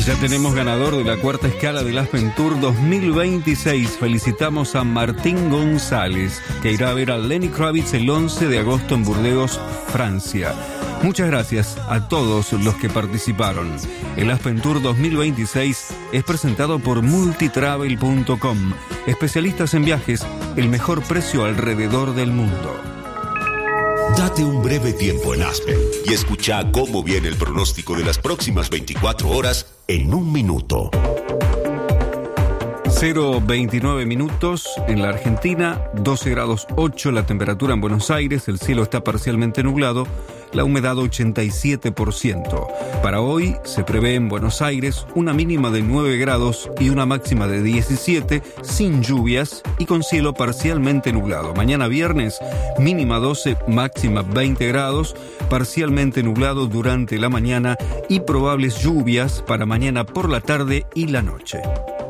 Ya tenemos ganador de la cuarta escala del Aspen Tour 2026. Felicitamos a Martín González, que irá a ver a Lenny Kravitz el 11 de agosto en Burdeos, Francia. Muchas gracias a todos los que participaron. El Aspen Tour 2026 es presentado por multitravel.com. Especialistas en viajes, el mejor precio alrededor del mundo. Date un breve tiempo en Aspen y escucha cómo viene el pronóstico de las próximas 24 horas en un minuto. 0:29 minutos en la Argentina, 12 grados 8 la temperatura en Buenos Aires, el cielo está parcialmente nublado, la humedad 87%. Para hoy se prevé en Buenos Aires una mínima de 9 grados y una máxima de 17, sin lluvias y con cielo parcialmente nublado. Mañana viernes, mínima 12, máxima 20 grados, parcialmente nublado durante la mañana y probables lluvias para mañana por la tarde y la noche.